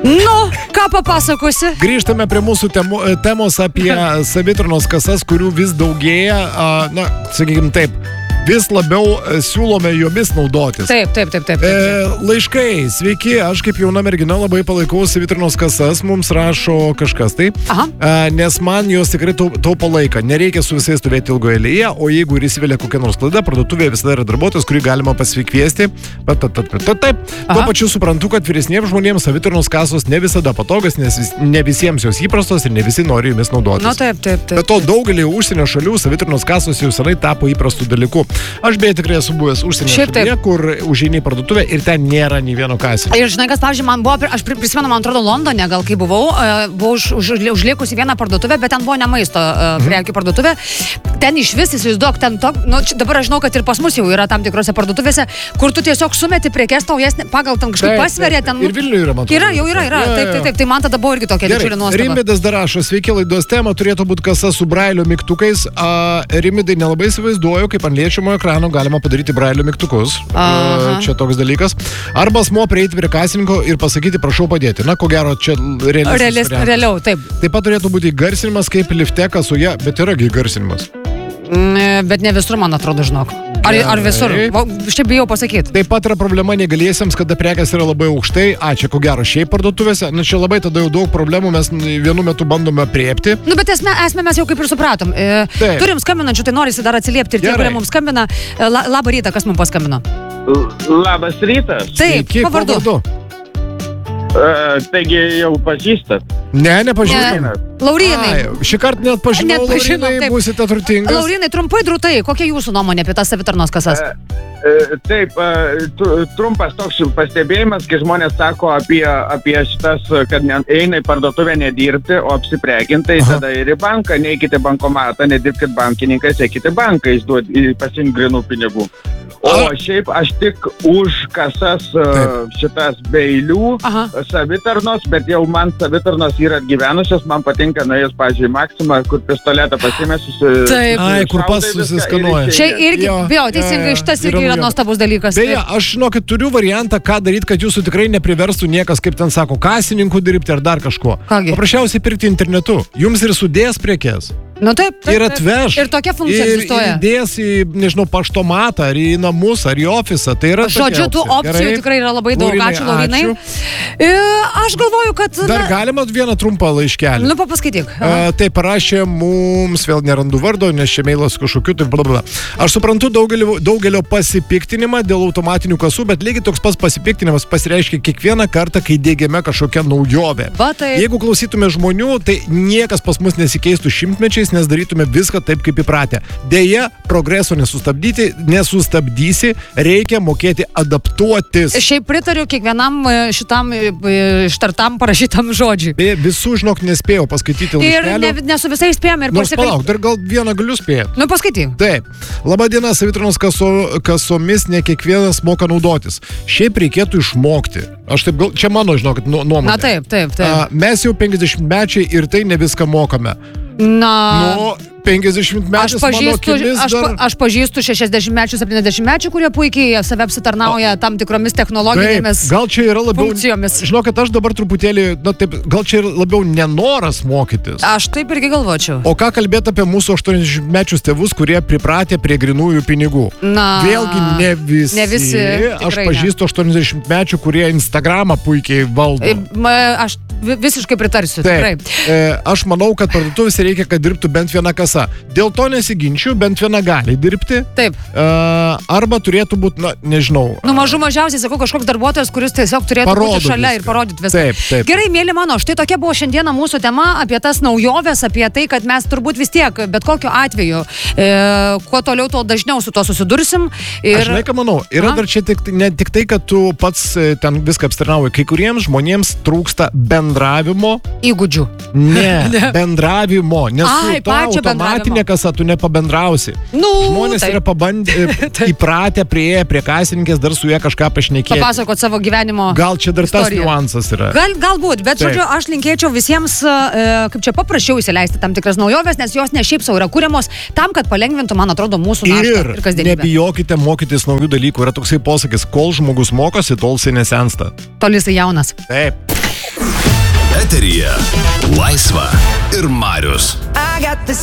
Nu, ką papasakosi? Grįžtame prie mūsų temos apie savitarnos kasas, kurių vis daugėja, sakykime taip, vis labiau siūlome jomis naudotis. Taip. Laiškai, sveiki, aš kaip jauna mergina labai palaikau savitarnos kasas, mums rašo kažkas taip, nes man jos tikrai taupo laiką, nereikia su visais stovėti ilgoje eilėje, o jeigu ir įsivelia kokia nors klaida, parduotuvėje visada yra darbuotojas, kurį galima pasikviesti. Taip. Tuo pačiu suprantu, kad vyresniems žmonėms savitarnos kasos ne visada patogas, nes ne visiems jos įprastos ir ne visi nori jomis naudotis. Nu, taip. Bet to daugelį užsienio šalių savitarnos kasos jau senai tapo įprastų dalykų. Aš beje tikrai esu buvęs užsienio šalyje, kur užeini į parduotuvę ir ten nėra nei vieno kasinio. Ir žinai, kas, pavyzdžiui, man buvo, aš prisimenu, man atrodo, Londone, gal kai buvau užlikusi vieną parduotuvę, bet ten buvo ne maisto prekių parduotuvė. Ten iš vis įsivaizduok, dabar aš žinau, kad ir pas mus jau yra tam tikrose parduotuvėse, kur tu tiesiog sumeti prekes naujas, pagal tam kažkaip pasveria ten. Ir Vilniuje yra, man atrodo. Yra. Taip. Tai man tada buvo irgi tokia didžiulė nuostaba. Rimvydas dar rašo, sveiki, laidos tema turėtų būti kasa su brailio mygtukais. Rimvydai, nelabai įsivaizduoju, kaip ant liečiamo ekrano galima padaryti brailio mygtukus. Čia toks dalykas. Arba asmuo prieiti prie kasininko ir pasakyti, prašau padėti. Na, ko gero, čia realiau, taip. Taip pat turėtų būti garsinimas kaip lifte kasoje, bet yra garsinimas. Bet ne visur, man atrodo, žinok. Ar visur? Šiaip bijau pasakyti. Taip pat yra problema negalėsiams, kada prekės yra labai aukštai. Čia ko gero šiaip parduotuvėse. Čia labai tada jau daug problemų mes vienu metu bandome apriepti. Nu, bet esmę mes jau kaip ir supratom. Turim skambinančių, tai norisi dar atsiliepti ir tie, kurie mums skambina. Labą rytą, kas mums paskambino? Labas rytas. Taip, pavardu. Taigi jau pažįstat? Ne, nepažįstam. Laurynai. Šį kartą net pažinau, Laurynai, būsite turtingas. Laurynai, trumpai drūtai, kokia jūsų nuomonė apie tas savitarnos kasas? Taip, trumpas toks pastebėjimas, kai žmonės sako apie šitas, kad eina į parduotuvę nedirbti, o apsiprekintai, tada ir į banką, neikite bankomatą, nedirbkite bankininkais, eikite banką, pasiimti grinų pinigų. O šiaip aš tik už kasas šitas be eilių savitarnos, bet jau man savitarnos yra atgyvenusios, man patinka nuėjus, pavyzdžiui, Maxima, kur pistoletą pasimėsius. Kur pas susiskanuoja. Čia irgi, teisingai, šitas irgi yra nuostabus dalykas. Beje, aš žinokit, turiu variantą, ką daryti, kad jūsų tikrai nepriverstų niekas, kaip ten sako, kasininkų dirbti ar dar kažko. Paprasčiausiai pirkti internetu. Jums ir sudės prekes. Nu taip. Ir atveš. Ir tokia funkcija egzistuoja. Ir įdės į, nežinau, paštomatą, ar į namus, ar į ofisą. Tai yra žodžiu, tų opcijų tikrai yra labai daug. Ačiū, Laurynai. Aš galvoju, kad... Dar galima vieną trumpą laiškelį. Nu, paskaityk. Tai parašė mums, vėl nerandu vardo, nes čia meilas kažkokiu, tai blablabla. Aš suprantu daugelio pasipiktinimą dėl automatinių kasų, bet lygiai toks pats pasipiktinimas pasireiškia kiekvieną kartą, kai diegiame kažkokią naujovę. Jeigu klausytume žmonių, tai niekas pas mus nesikeistų šimtmečiais, nes darytume viską taip, kaip įpratę. Deja, progreso nesustabdysi, reikia mokėti adaptuotis. Šiaip pritariu kiekvienam šitam ištartam parašytam žodžiui. Visų, žinok, nespėjau paskaityti laiškelio. Ir ne su visais spėjom ir palauk, dar gal vieną galiu spėti. Nu, paskaityk. Taip. Labadiena, savitarnos kasomis ne kiekvienas moka naudotis. Šiaip reikėtų išmokti. Aš taip, čia mano, žinokit, nuomonė. Na taip. Mes jau 50-mečiai ir tai ne viską mokame. Na, 50-mečius mano akimis dar... Aš pažįstu 60-mečių, 70-mečių, kurie puikiai save apsitarnauja tam tikromis technologinėmis funkcijomis. Gal čia yra labiau... Žinokit, aš dabar truputėlį... Gal čia yra labiau nenoras mokytis. Aš taip irgi galvočiau. O ką kalbėti apie mūsų 80-mečius tėvus, kurie pripratę prie grinųjų pinigų? Vėlgi ne visi. Aš pažįstu 80-mečių, kurie Instagramą puikiai valdo. Aš visiškai pritarsiu. Tikrai. Aš manau, kad parduotuvėse reikia, kad dirbtų bent viena kasa. Dėl to nesiginčiu, bent viena gali dirbti. Taip. Arba turėtų būti, nežinau. Mažiausiai, sakau, kažkoks darbuotojas, kuris tiesiog turėtų būti šalia ir parodyti viską. Taip. Gerai, mėly mano, štai tokia buvo šiandieną mūsų tema apie tas naujoves, apie tai, kad mes turbūt vis tiek, bet kokiu atveju, kuo toliau, tuo dažniau su to susidursim. Aš žinai, ką manau, yra dar čia ne tik tai, kad tu pats ten viską apsitarnauji. Kai kuriems žmonėms trūksta bendravimo įgūdžių. Ne, bendravimo, nes su ta automatinė kasa tu nepabendrausi. Žmonės yra įpratę prie kasininkės dar su ją kažką pašnekėti. Papasakot savo gyvenimo Gal čia dar istoriją. Tas niuansas yra. Galbūt, bet žodžiu, aš linkėčiau visiems, kaip čia paprašiau įsileisti tam tikras naujoves, nes jos ne šiaip savo yra kuriamos tam, kad palengvintų, man atrodo, mūsų naštą ir kasdienybę. Nebijokite mokytis naujų dalykų. Yra toksai posakis, kol žmogus mokosi, tol jisai nesensta. Tol jisai jaunas. Taip. Eteryje Laisva ir Marius. I got this